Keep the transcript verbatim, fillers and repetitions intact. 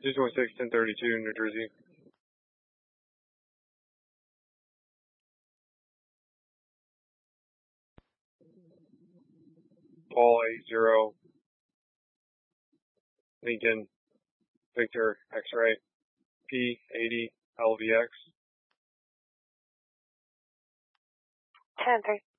two twenty-six, ten thirty-two, New Jersey. Paul eight zero, Lincoln, Victor, X-ray, P eighty, L V X. ten three.